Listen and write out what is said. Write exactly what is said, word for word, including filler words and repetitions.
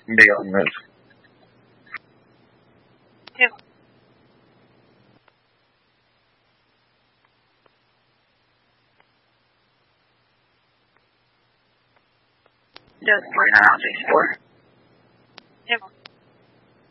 Big on this. Yep. Just for now, just for. Yep.